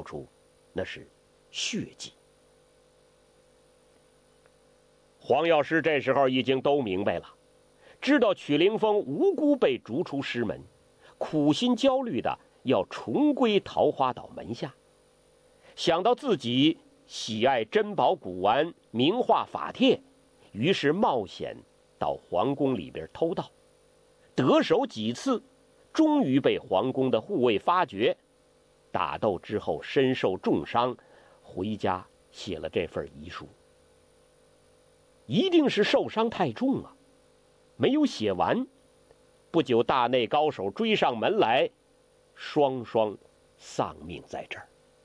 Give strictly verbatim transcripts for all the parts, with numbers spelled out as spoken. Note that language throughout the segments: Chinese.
出，那是血迹。黄药师这时候已经都明白了，知道曲灵风无辜被逐出师门，苦心焦虑的要重归桃花岛门下。想到自己喜爱珍宝古玩、名画法帖，于是冒险到皇宫里边偷盗，得手几次，终于被皇宫的护卫发觉。打斗之后身受重伤，回家写了这份遗书。一定是受伤太重啊，没有写完。不久大内高手追上门来，双双丧命在这儿。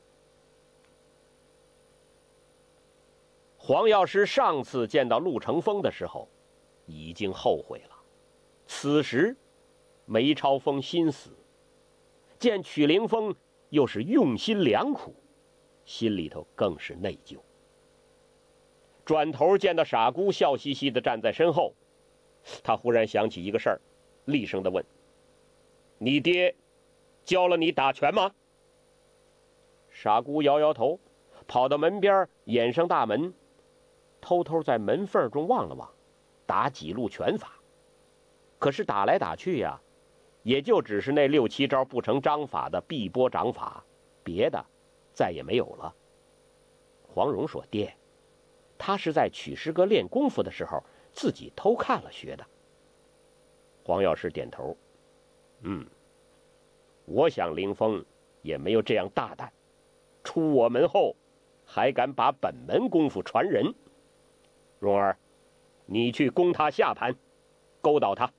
黄药师上次见到陆成风的时候已经后悔了，此时梅超风心死，见曲灵风又是用心良苦，心里头更是内疚。转头见到傻姑笑嘻嘻地站在身后，他忽然想起一个事儿，厉声地问：你爹教了你打拳吗？傻姑摇摇头，跑到门边掩上大门，偷偷在门缝中望了望，打几路拳法。可是打来打去呀，也就只是那六七招不成章法的碧波掌法，别的再也没有了。黄蓉说：爹，他是在曲师哥练功夫的时候自己偷看了学的。黄药师点头：嗯，我想凌风也没有这样大胆，出我门后还敢把本门功夫传人。蓉儿，你去攻他下盘，勾倒他。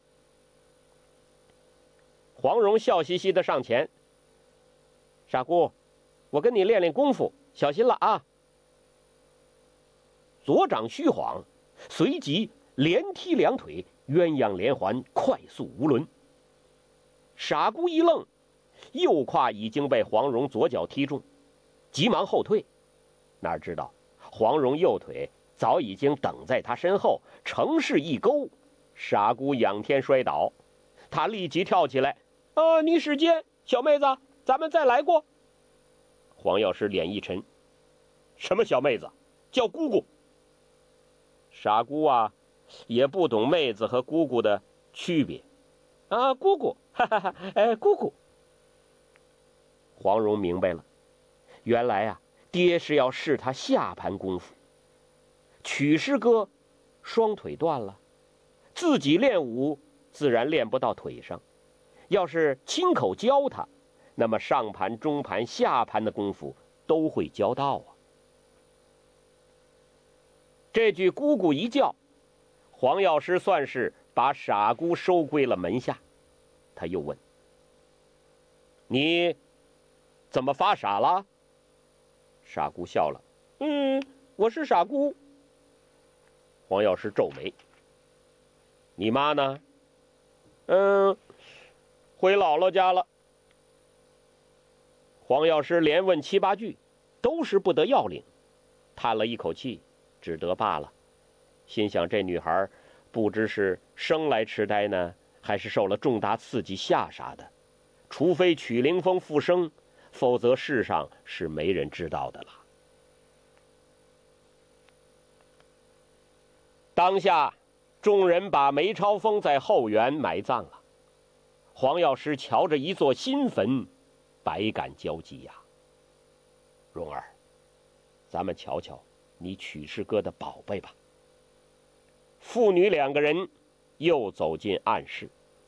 黄蓉笑嘻嘻的上前：傻姑，我跟你练练功夫，小心了啊。左掌虚晃，随即连踢两腿，鸳鸯连环，快速无伦。傻姑一愣，右胯已经被黄蓉左脚踢中，急忙后退，哪知道黄蓉右腿早已经等在他身后，乘势一勾，傻姑仰天摔倒。他立即跳起来：啊，你使剑，小妹子，咱们再来过。黄药师脸一沉：什么小妹子，叫姑姑。傻姑啊，也不懂妹子和姑姑的区别。啊，姑姑，哈哈哈，哎，姑姑。黄蓉明白了，原来啊，爹是要试他下盘功夫。曲师哥双腿断了，自己练武自然练不到腿上，要是亲口教他，那么上盘、中盘、下盘的功夫都会教到啊。这句姑姑一叫，黄药师算是把傻姑收归了门下。他又问：你怎么发傻了？傻姑笑了：嗯，我是傻姑。黄药师皱眉：你妈呢？嗯，回姥姥家了。黄药师连问七八句，都是不得要领，叹了一口气，只得罢了。心想这女孩不知是生来痴呆呢，还是受了重大刺激吓傻的，除非曲灵风复生，否则世上是没人知道的了。当下众人把梅超风在后园埋葬了，黄药师瞧着一座新坟，百感交集呀。蓉儿，咱们瞧瞧你曲师哥的宝贝吧。父女两个人又走进暗室。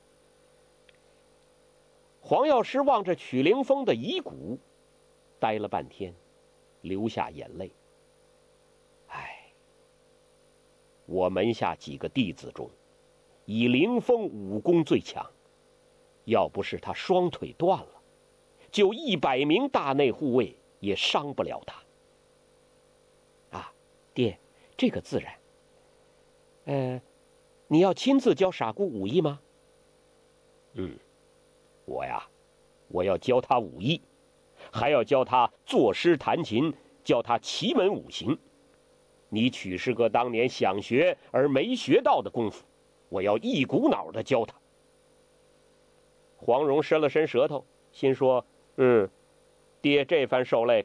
黄药师望着曲灵风的遗骨，呆了半天，流下眼泪。唉，我门下几个弟子中，以凌风武功最强，要不是他双腿断了，就一百名大内护卫也伤不了他。啊，爹，这个自然。呃，你要亲自教傻姑武艺吗？嗯，我呀，我要教他武艺，还要教他作诗弹琴，教他奇门五行。你曲师哥当年想学而没学到的功夫，我要一股脑的教他。黄蓉伸了伸舌头，心说：嗯，爹这番受累